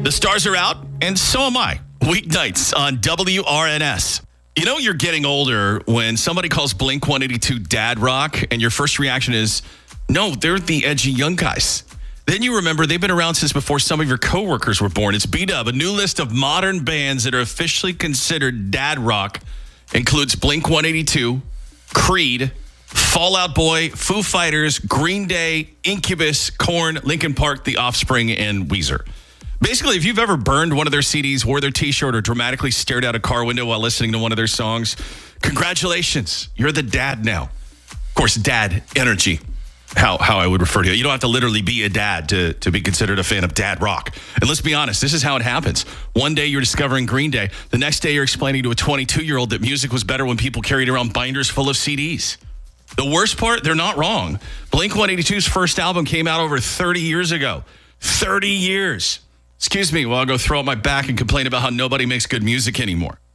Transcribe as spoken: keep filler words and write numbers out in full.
The stars are out, and so am I. Weeknights on W R N S. You know you're getting older when somebody calls Blink one eighty-two dad rock, and your first reaction is, no, they're the edgy young guys. Then you remember they've been around since before some of your coworkers were born. It's B-Dub. A new list of modern bands that are officially considered dad rock includes Blink one eighty-two, Creed, Fall Out Boy, Foo Fighters, Green Day, Incubus, Korn, Linkin Park, The Offspring, and Weezer. Basically, if you've ever burned one of their C Ds, wore their T-shirt, or dramatically stared out a car window while listening to one of their songs, congratulations. You're the dad now. Of course, dad energy, how how I would refer to it. You don't have to literally be a dad to, to be considered a fan of dad rock. And let's be honest, this is how it happens. One day you're discovering Green Day. The next day you're explaining to a twenty-two-year-old that music was better when people carried around binders full of C Ds. The worst part, they're not wrong. Blink one eighty-two's first album came out over thirty years ago. thirty years. Excuse me while I go throw out my back and complain about how nobody makes good music anymore.